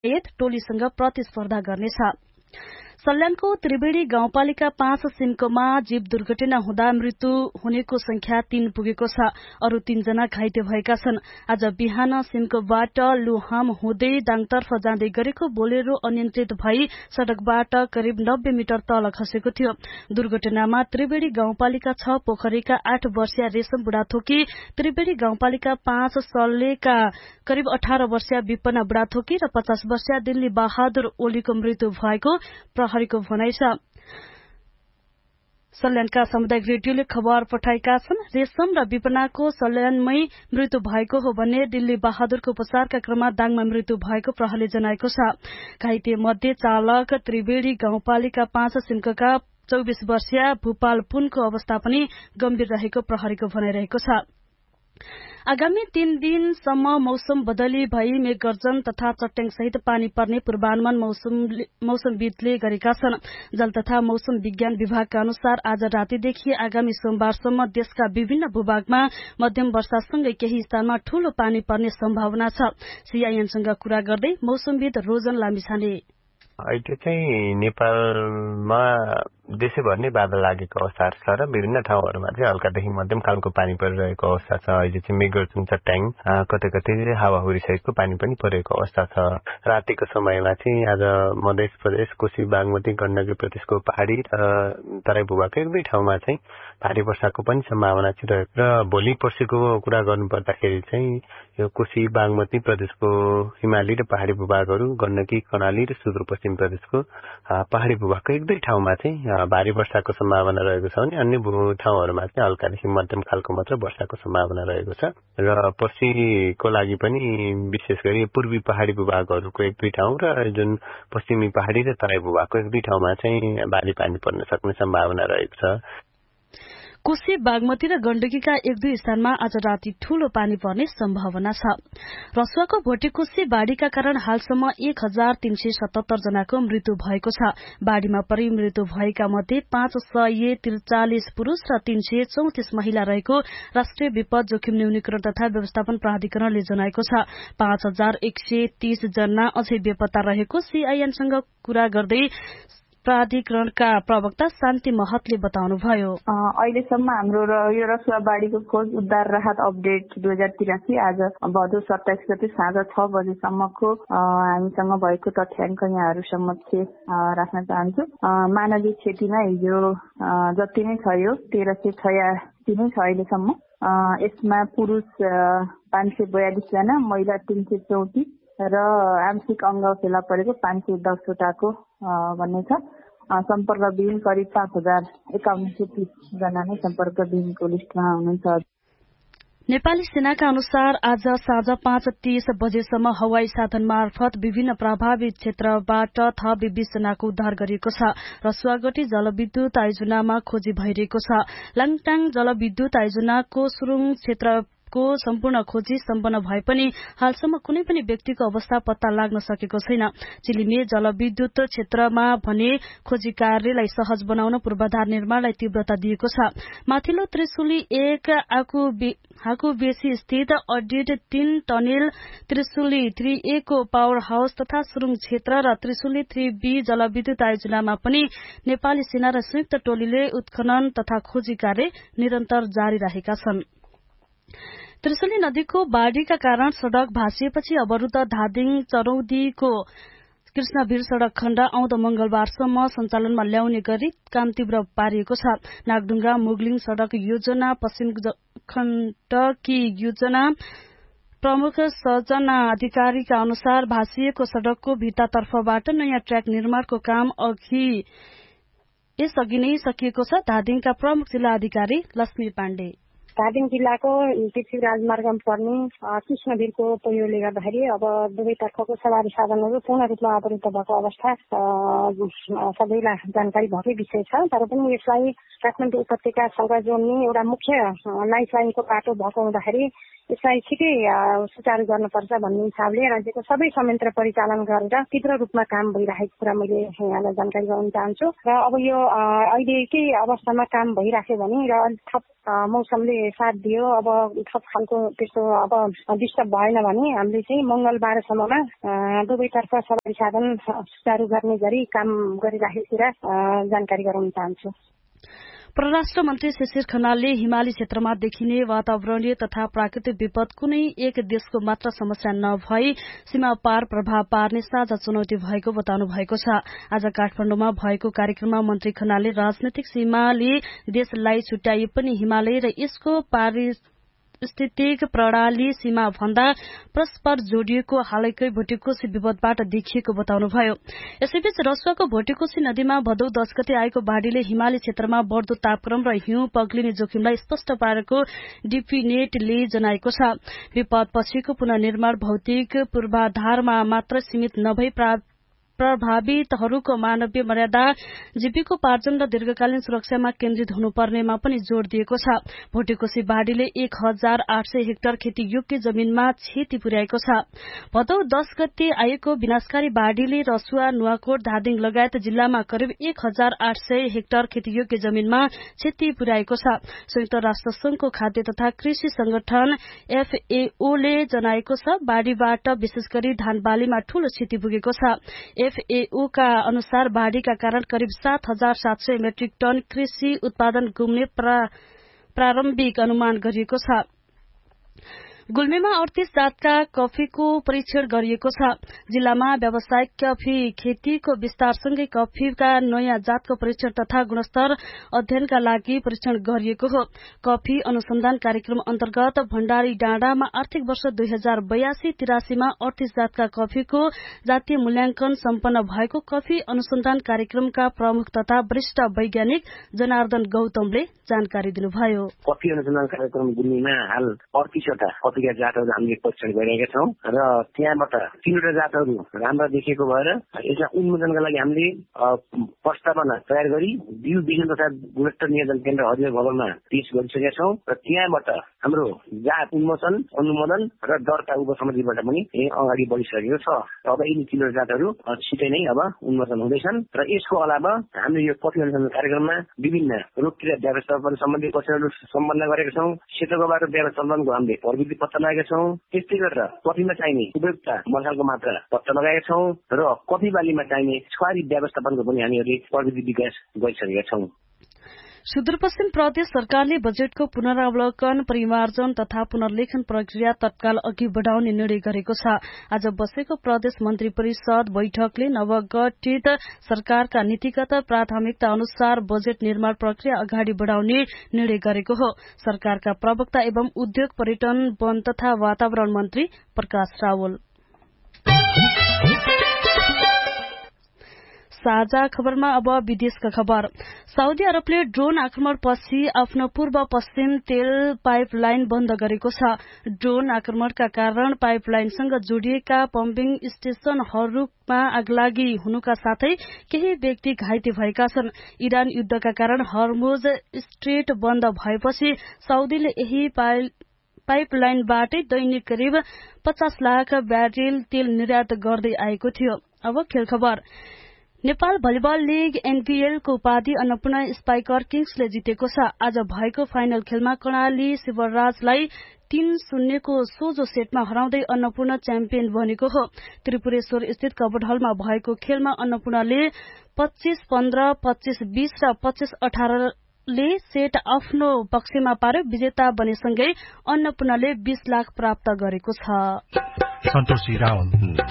टोलीसँग प्रतिस्पर्धा गर्नेछ। सल्यानको त्रिवेणी गाउँपालिका 5 सिमकोमा जीव दुर्घटना हुँदा मृत्यु हुनेको संख्या 3 पुगेको छ। अरू 3 जना घाइते भएका छन्। आज बिहान सिमकोबाट लुहाम हुँदै दाङतर्फ जाँदै गरेको बोलेरो अनियन्त्रित भई सड़कबाट करिब 90 मिटर तल खसेको थियो। दुर्घटनामा त्रिवेणी गाउँपालिका 6 पोखरीका 8 वर्षीय रेशम बुढाथोकी, त्रिवेणी गाउँपालिका 5 सल्लेका करिब 18 वर्षीय विपना बुढाथोकी र 50 वर्षीय दिल्ली बहादुर ओलीको मृत्यु भएको प्रहरीको भनाइ छ। सल्यानका सामुदायिक रेडियोले खबर पठाएका छन्। रेशम र विपनाको सल्यानमै मृत्यु भएको हो भने दिल्ली बहादुरको उपचारका क्रममा दाङमा मृत्यु भएको प्रहरीले जनाएको छ। घाइते मध्ये चालक त्रिवेणी गाउँपालिका 5 सिमका 24 वर्षीय भूपाल पुनको अवस्था पनि गम्भीर रहेको प्रहरीको भनाइरहेको छ। आगामी 3 दिनसम्म मौसम बदली भई मेघगर्जन तथा चट्याङ सहित पानी पर्ने पूर्वानुमान मौसमविदले गरेका छन्। जल तथा मौसम विज्ञान विभागका अनुसार आज रातिदेखि आगामी सोमबारसम्म देशका विभिन्न भूभागमा मध्यम वर्षासँगै केही स्थानमा ठूलो पानी पर्ने सम्भावना छ। सीआईएनसँग कुरा गर्दै मौसमविद रोजन लामिछाने अहिले चाहिँ नेपालमा देशैभर नै बादल लागेको अवस्था छ र विभिन्न ठाउँहरूमा चाहिँ हल्कादेखि मध्यम खालको पानी परिरहेको अवस्था छ। अहिले चाहिँ मेघगर्जन चट्याङ कतै कतै हावाहुरी सहितको पानी पनि परेको अवस्था छ। रातिको समयमा चाहिँ आज मध्य प्रदेश, कोशी, बागमती, गण्डकी प्रदेशको पहाडी र तराई भूभागको एक दुई ठाउँमा चाहिँ भारी वर्षाको पनि सम्भावना चाहिँ रहेको र भोलि पर्सिको कुरा गर्नुपर्दाखेरि चाहिँ यो कोशी, बागमती प्रदेशको हिमाली र पहाडी भूभागहरू, गण्डकी, कर्णाली र सुदूरपश्चिम प्रदेशको पहाडी भूभागको एक दुई ठाउँमा चाहिँ भारी वर्षाको सम्भावना रहेको छ भने अन्य ठाउँहरूमा चाहिँ हल्कादेखि मध्यम खालको मात्र वर्षाको सम्भावना रहेको छ। र पर्सिको लागि पनि विशेष गरी पूर्वी पहाडी भूभागहरूको एक दुई ठाउँ र जुन पश्चिमी पहाडी र तराई भूभागको एक दुई ठाउँमा चाहिँ भारी पानी पर्न सक्ने सम्भावना रहेको छ। कोशी, बागमती र गण्डकीका एक दुई स्थानमा आज राति ठूलो पानी पर्ने सम्भावना छ। रसुवाको भोटेकोशी बाढ़ीका कारण हालसम्म 1377 जनाको मृत्यु भएको छ। बाढ़ीमा परि मृत्यु भएका मध्ये 543 पुरूष र 334 महिला रहेको राष्ट्रिय विपद जोखिम न्यूनीकरण तथा व्यवस्थापन प्राधिकरणले जनाएको छ। 5130 जना अझै बेपत्ता रहेको सीआईएनसँग कुरा गर्दै प्राधिकरणका प्रवक्ता शान्ति महतले बताउनुभयो। अहिलेसम्म हाम्रो यो रसुवा बाढ़ीको खोज उद्धार राहत अपडेट 2083 आज भदौ 27 गते साँझ 6 बजेसम्मको हामीसँग भएको तथ्याङ्क यहाँहरू समक्ष राख्न चाहन्छु। मानवीय क्षतिमा हिजो जति नै छ यो 1386 नै छ अहिलेसम्म। यसमा पुरुष 542 जना, महिला 334 र आंशिक अंग फेला परेको 510 वटाको भन्ने छ। सम्पर्कविहीन करिब 5130 जना नै सम्पर्कविहीनको लिस्टमा हुनुहुन्छ। नेपाली सेनाका अनुसार आज साँझ 5:30 बजेसम्म हवाई साधन मार्फत विभिन्न प्रभावित क्षेत्रबाट थप 20 जनाको उद्धार गरिएको छ। रसुवागढी जलविद्युत आयोजनामा खोजी भइरहेको छ। लाङटाङ जलविद्युत आयोजनाको सुरुङ क्षेत्र को सम्पूर्ण खोजी सम्पन्न भए पनि हालसम्म कुनै पनि व्यक्तिको अवस्था पत्ता लाग्न सकेको छैन। चिलिमे जलविद्युत क्षेत्रमा भने खोजी कार्यलाई सहज बनाउन पूर्वाधार निर्माणलाई तीव्रता दिएको छ। माथिल्लो त्रिशुली 1 हाकुबेसी स्थित अडिट 3 टनेल, त्रिशुली 3A को पावर हाउस तथा सुरुङ क्षेत्र र त्रिशुली 3B जलविद्युत आयोजनामा पनि नेपाली सेना र संयुक्त टोलीले उत्खनन तथा खोजी कार्य निरन्तर जारी राखेका छन्। त्रिशुली नदीको बाढ़ीका कारण सड़क भासिएपछि अवरुद्ध धादिङ चरौदीको कृष्णवीर सड़क खण्ड आउँदो मंगलबारसम्म सञ्चालनमा ल्याउने गरी काम तीव्र पारिएको छ। नागडुङ्गा मुगलिङ सड़क योजना पश्चिम खण्डकी योजना प्रमुख सजना अधिकारीका अनुसार भासिएको सड़कको भित्तातर्फबाट नयाँ ट्र्याक निर्माणको काम यसअघि नै सकिएको छ। धादिङका प्रमुख जिल्ला अधिकारी लक्ष्मी पाण्डे धादिङ जिल्लाको पृथ्वी राजमार्गमा पर्ने कृष्णवीरको पहिरोले गर्दाखेरि अब दुवैतर्फको सवारी साधनहरू पूर्ण रूपमा अवरुद्ध भएको अवस्था सबैलाई जानकारी भएकै विषय छ। तर पनि यसलाई काठमाडौँ उपत्यकासँग जोड्ने एउटा मुख्य लाइफ लाइनको बाटो भएको हुँदाखेरि यसलाई छिटै सुचारू गर्नुपर्छ भन्ने हिसाबले राज्यको सबै संयन्त्र परिचालन गरेर तीव्र रूपमा काम भइरहेको कुरा मैले यहाँलाई जानकारी गराउन चाहन्छु। र अब यो अहिलेकै अवस्थामा काम भइराख्यो भने र थप मौसमले साथ दियो। अब थप खालको त्यस्तो अब डिस्टर्ब भएन भने हामीले चाहिँ मंगलबारसम्ममा दुवैतर्फ सवारी साधन सुचारू गर्ने गरी काम गरिराखेको कुरा जानकारी गराउन चाहन्छु। परराष्ट्र मन्त्री शिशिर खनालले हिमाली क्षेत्रमा देखिने वातावरणीय तथा प्राकृतिक विपद कुनै एक देशको मात्र समस्या नभई सीमा पार प्रभाव पार्ने साझा चुनौती भएको बताउनु भएको छ। आज काठमाडौँमा भएको कार्यक्रममा मन्त्री खनालले राजनैतिक सीमाले देशलाई छुट्याए पनि हिमालय र यसको पारिस्थितिक प्रणाली सीमा भन्दा परस्पर जोडिएको हालैकै भोटेकोशी विवादबाट देखिएको बताउनुभयो। यसैबीच रसुवाको भोटेकोशी नदीमा भदौ 10 गते आएको बाढ़ीले हिमाली क्षेत्रमा बढ़दो तापक्रम र हिउँ पग्लिने जोखिमलाई स्पष्ट पारेको डिपिनेटले जनाएको छ। विपद पछिको पुनर्निर्माण भौतिक पूर्वाधारमा मात्र सीमित नभई प्रभावितहरूको मानवीय मर्यादा, जीविकोपार्जन र दीर्घकालीन सुरक्षामा केन्द्रित हुनुपर्नेमा पनि जोड़ दिएको छ। भोटेकोशी बाढ़ीले 1800 हेक्टर खेतीयोग्य जमीनमा क्षति पुर्याएको छ। भदौ 10 गते आएको विनाशकारी बाढ़ीले रसुवा, नुवाकोट, धादिङ लगायत जिल्लामा करिब 1800 हेक्टर खेतीयोग्य जमीनमा क्षति पुर्याएको छ। संयुक्त राष्ट्र संघको खाद्य तथा कृषि संगठन FAO ले जनाएको छ बाढ़ीबाट विशेष गरी धान बालीमा ठूलो क्षति पुगेको छ। FAO का अनुसार बाढ़ीका कारण करिब 7700 मेट्रिक टन कृषि उत्पादन गुम्ने प्रारम्भिक अनुमान गरिएको छ। गुल्मीमा 38 जातका कफीको परीक्षण गरिएको छ। जिल्लामा व्यावसायिक कफी खेतीको विस्तारसँगै कफीका नयाँ जातको परीक्षण तथा गुणस्तर अध्ययनका लागि परीक्षण गरिएको हो। कफी अनुसन्धान कार्यक्रम अन्तर्गत भण्डारी डाँडामा आर्थिक वर्ष 2082-83 मा 38 जातका कफीको जातीय मूल्याङ्कन सम्पन्न भएको कफी अनुसन्धान कार्यक्रमका प्रमुख तथा वरिष्ठ वैज्ञानिक जनार्दन गौतमले जानकारी दिनुभयो। कफी अनुसन्धान कार्यक्रम गुल्मीमा हाल 38 वटा कफीका जातहरू हामीले परीक्षण गरिरहेका छौँ र त्यहाँबाट 3वटा जातहरू राम्रा देखिएको भएर यसलाई उन्मूलनका लागि हामीले प्रस्तावना तयार गरी बिउ बिजन तथा गुणस्तर नियन्त्रण केन्द्र हरियो भवनमा पेश गरिसकेका छौँ र त्यहाँबाट हाम्रो जात उन्मोचन, अनुमोदन र दर्ता उपसमितिबाट पनि अगाडि बढिसकेको छ। अब यिनी 3वटा जातहरू छिटै नै अब उन्मोचन हुँदैछन् र यसको अलावा हामीले यो कफी अनुसन्धान कार्यक्रममा विभिन्न रोगक्रिया व्यवस्थापन सम्बन्धी कक्षाहरू सम्पन्न गरेका छौँ। सेतोकोबाट व्यवस्थापनको हामीले प्रविधि पत्ता लगाएका छौँ। त्यस्तै गरेर कफीमा चाहिने उपयुक्त मसालको मात्रा पत्ता लगाएका छौँ र कफी बालीमा चाहिने छुवारी व्यवस्थापनको पनि हामीहरूले प्रविधि विकास गरिसकेका छौँ। सुदूरपश्चिम प्रदेश सरकारले बजेटको पुनरावलोकन, परिमार्जन तथा पुनर्लेखन प्रक्रिया तत्काल अघि बढ़ाउने निर्णय गरेको छ। आज बसेको प्रदेश मन्त्री परिषद बैठकले नवगठित सरकारका नीतिगत प्राथमिकता अनुसार बजेट निर्माण प्रक्रिया अगाडि बढ़ाउने निर्णय गरेको हो। सरकारका प्रवक्ता एवं उद्योग, पर्यटन, वन तथा वातावरण मन्त्री प्रकाश रावल। साझा खबरमा अब विदेशका खबर। साउदी अरबले ड्रोन आक्रमणपछि आफ्नो पूर्व पश्चिम तेल पाइपलाइन बन्द गरेको छ। ड्रोन आक्रमणका कारण पाइपलाइनसँग जोडिएका पम्पिङ स्टेशनहरूमा आगलागी हुनुका साथै केही व्यक्ति घाइते भएका छन्। इरान युद्धका कारण हर्मुज स्ट्रेट बन्द भएपछि साउदीले यही पाइपलाइनबाटै दैनिक करिब 50 लाख ब्यारेल तेल निर्यात गर्दै आएको थियो। अब खेल खबर। नेपाल भलिबल लीग NPL को उपाधि अन्नपूर्ण स्पाइकर किङ्सले जितेको छ। आज भएको फाइनल खेलमा कर्णाली शिवराजलाई 3-0 को सोझो सेटमा हराउँदै अन्नपूर्ण च्याम्पियन बनेको हो। त्रिपुरेश्वर स्थित कबड हलमा भएको खेलमा अन्नपूर्णले 25-15, 25-20 र 25-18 ले सेट आफ्नो पक्षमा पार्यो। विजेता बनेसँगै अन्नपूर्णले 20 लाख प्राप्त गरेको छ। सन्तोषी रावल।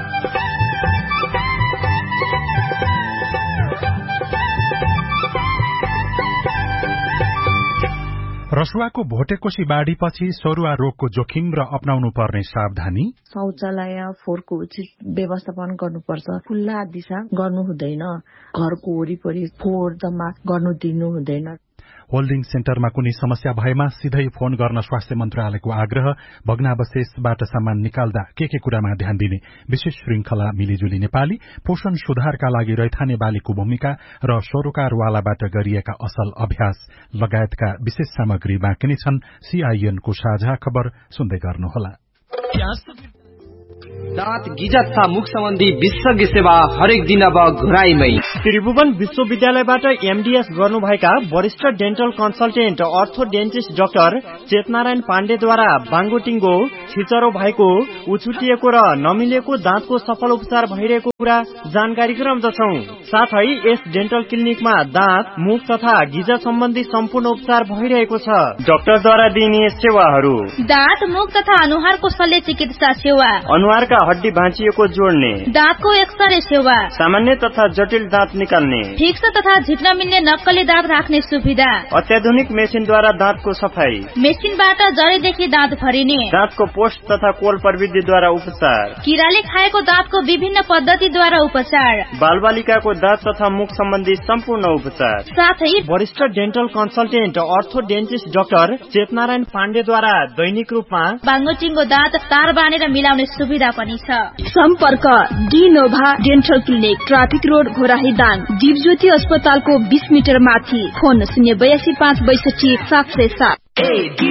रसुवाको भोटेकोशी बाढ़ीपछि सरुवा रोगको जोखिम र अपनाउनु पर्ने सावधानी। शौचालय फोहोरको उचित व्यवस्थापन गर्नुपर्छ। खुल्ला दिशा गर्नु हुँदैन। घरको वरिपरि फोहोर जम्मा गर्नु दिनु हुँदैन। होल्डिङ सेन्टरमा कुनै समस्या भएमा सिधै फोन गर्न स्वास्थ्य मन्त्रालयको आग्रह। भग्नावशेषबाट सामान निकाल्दा के कुरामा ध्यान दिने। विशेष श्रृंखला मिलिजुली नेपाली। पोषण सुधारका लागि रैथाने बालीको भूमिका र सरोकारवालाबाट गरिएका असल अभ्यास लगायतका विशेष सामग्री बाँकी नै छन्। CIN को साझा खबर सुन्दै गर्नुहोला। दाँत गिजा तथा मुख सम्बन्धी विशेषज्ञ सेवा हरेक दिन अब घुराइमै। त्रिभुवन विश्वविद्यालयबाट एमडीएस गर्नुभएका वरिष्ठ डेन्टल कन्सल्टेन्ट अर्थोडेन्टिस्ट डाक्टर चेतनारायण पाण्डेद्वारा बाङ्गोटिङ्गो छिचरो भएको, उछुटिएको र नमिलेको दाँतको सफल उपचार भइरहेको कुरा जानकारी गराउँदछौं। साथै यस डेन्टल क्लिनिकमा दाँत, मुख तथा गिजा सम्बन्धी सम्पूर्ण उपचार भइरहेको छ। डाक्टरद्वारा दिइने सेवाहरू: दाँत, मुख तथा अनुहारको शल्य चिकित्सा सेवा, अनुहारका हड्डी भाँचिएको जोड्ने, दाँतको एक्सरे सेवा, सामान्य तथा जटिल दाँत निकाल्ने, फिक्स तथा झिक्न मिल्ने नक्कली दाँत राख्ने सुविधा, अत्याधुनिक मेसिनद्वारा दाँतको सफाई, मेसिनबाट जरेदेखि दाँत भरिने, दाँतको पोस्ट तथा कोल प्रविधिद्वारा उपचार, किराले खाएको दाँतको विभिन्न पद्धतिद्वारा उपचार, बालबालिकाको दाँत तथा मुख सम्बन्धी सम्पूर्ण उपचार, साथै वरिष्ठ डेन्टल कन्सल्टेन्ट अर्थोडेन्टिस्ट डाक्टर चेतनारायण पाण्डेद्वारा दैनिक रूपमा बाङ्गोटिङ्गो दाँत तार बानेर मिलाउने सुविधा पनि छ। सम्पर्क डिनोभा dental clinic, traffic road, Ghorahi Dang, Dipjyoti अस्पतालको 20 मिटर माथि। फोन 082 562 707।